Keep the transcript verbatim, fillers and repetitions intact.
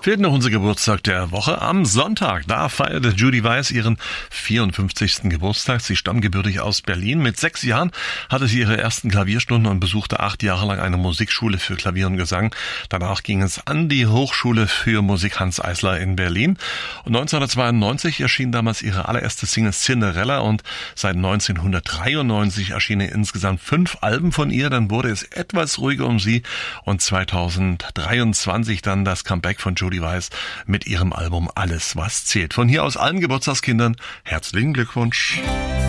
Fehlt noch unser Geburtstag der Woche. Am Sonntag, da feierte Judy Weiss ihren vierundfünfzigsten Geburtstag. Sie stammt gebürtig aus Berlin. Mit sechs Jahren hatte sie ihre ersten Klavierstunden und besuchte acht Jahre lang eine Musikschule für Klavier und Gesang. Danach ging es an die Hochschule für Musik Hanns Eisler in Berlin. Und neunzehnhundertzweiundneunzig erschien damals ihre allererste Single Cinderella und seit neunzehnhundertdreiundneunzig erschienen insgesamt fünf Alben von ihr. Dann wurde es etwas ruhiger um sie und zweitausenddreiundzwanzig dann das Comeback von Judy Weiss mit ihrem Album Alles, was zählt. Von hier aus allen Geburtstagskindern herzlichen Glückwunsch.